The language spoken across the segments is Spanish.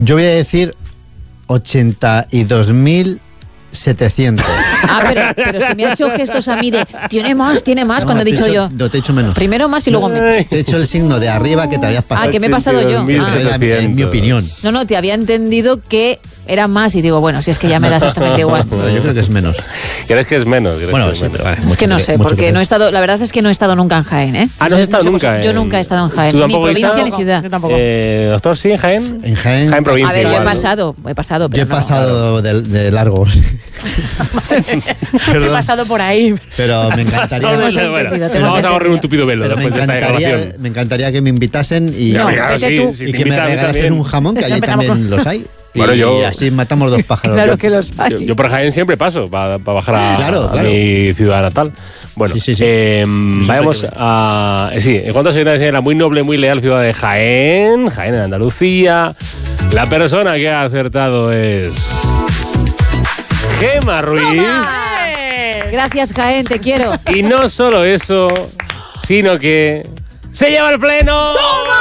Yo voy a decir 82.700. Pero si me ha hecho gestos a mí de tiene más, cuando he dicho yo. No, te he dicho menos. Primero más y luego menos. Te he hecho el signo de arriba que te habías pasado. Que me he pasado yo. En mi opinión. No, te había entendido que era más y digo, bueno, si es que ya me da exactamente igual. No, yo creo que es menos. ¿Crees que es menos? Bueno, sí, pero vale. Es que no sé, porque no he estado, la verdad es que no he estado nunca en Jaén, ¿eh? ¿No has estado nunca? Yo nunca he estado en Jaén, ni provincia ni ciudad. Yo tampoco. ¿Doctor, sí, en Jaén? En Jaén provincia. A ver, yo he igual. pasado. Yo he pasado de largo. He pasado por ahí. Pero me encantaría. Hemos entendido, te hemos Vamos a correr un tupido velo Pero después de esta grabación. me encantaría que me invitasen y, No, Claro, vete tú. si y te que me invitan a mí regalasen también. un jamón, que allí también los hay. Bueno, y así matamos dos pájaros. Claro que los hay. Yo por Jaén siempre paso para bajar a Claro. mi ciudad natal. Bueno, Sí. vayamos a... Sí, en cuanto a la muy noble, muy leal ciudad de Jaén, Jaén en Andalucía, la persona que ha acertado es... Gemma Ruiz. Gracias, Jaén, te quiero. Y no solo eso, sino que... ¡se lleva el pleno!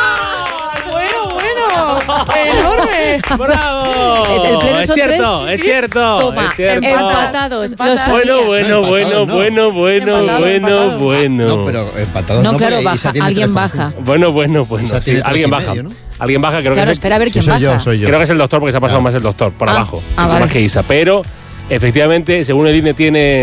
¡Enorme! ¡Bravo! El pleno es son cierto, tres. es cierto. Toma, es cierto. empatados. Lo sabía. Bueno. No, pero empatados No, claro, porque baja, Isa tiene alguien 3,5. baja. Bueno. Isa Sí, tiene alguien 3,5, baja. ¿no? Alguien baja, creo Claro, que espera a ver Sí, quién baja. soy yo. Creo que es el doctor porque se ha pasado más el doctor, por abajo. vale. Más que Isa. Pero, efectivamente, según el INE, tiene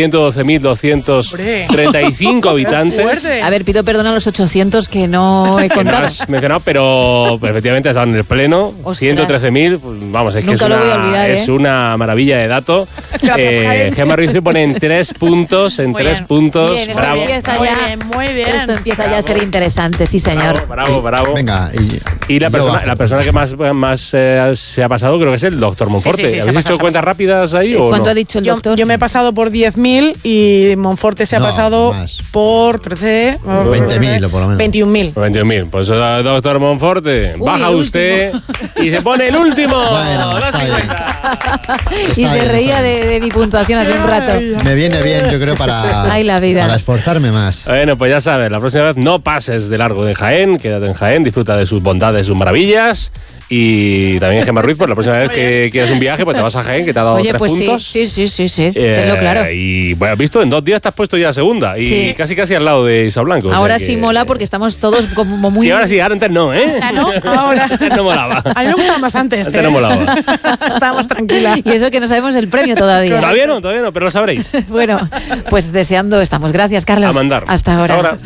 112.235 habitantes. Fuerte. A ver, pido perdón a los 800 que no he Que no contado. has mencionado, pero efectivamente has dado en el pleno. Ostras. 113.000, pues, vamos, es que Nunca es lo una, voy a olvidar, es ¿eh? una maravilla de dato. Gracias, Jaén. Gemma Ruiz se pone en 3 puntos, Muy bien. Bien, esto Bravo. empieza Muy ya. bien, muy bien. Esto empieza ya a ser interesante, sí, señor. Bravo. Venga, Y la yo bajo. persona que más se ha pasado creo que es el doctor Monforte. Sí, se ha ¿Habéis pasado, hecho cuentas rápidas ahí o ¿Cuánto no? ha dicho el doctor? Yo me he pasado por 10.000 y Monforte se ha No, pasado más. por 13... 20.000 o por lo menos. 21.000. 21.000. Pues doctor Monforte, Uy, baja el usted y se pone el último. Bueno, está bien. Y Está se bien, reía está bien. de mi puntuación hace un rato. Me viene bien, yo creo, Ay, la vida. para esforzarme más. Bueno, pues ya sabes, la próxima vez no pases de largo de Jaén, quédate en Jaén, disfruta de sus bondades, sus maravillas. Y también Gemma Ruiz, pues la próxima vez que quieras un viaje, pues te vas a Jaén, que te ha dado Oye, 3 pues puntos. sí, tenlo claro. Y bueno, has visto, en 2 días te has puesto ya segunda. Y Sí. casi al lado de Isa Blanco. o sea Ahora que- sí mola porque estamos todos como muy... Sí, ahora sí, ahora antes no, ¿eh? Ah, ¿no? Ahora. Antes no molaba. A mí me gustaba más antes. Antes no molaba. Estaba más tranquila. Y eso que no sabemos el premio todavía. Todavía no, pero lo sabréis. Bueno, pues deseando estamos. Gracias, Carlos. A mandar. Hasta ahora.